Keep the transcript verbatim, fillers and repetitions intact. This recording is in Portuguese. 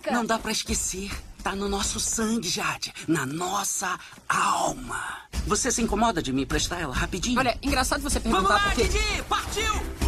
nunca. Não dá pra esquecer. Tá no nosso sangue, Jade. Na nossa alma. Você se incomoda de me emprestar ela rapidinho? Olha, engraçado você Vamos perguntar lá, porque... Didi! Partiu!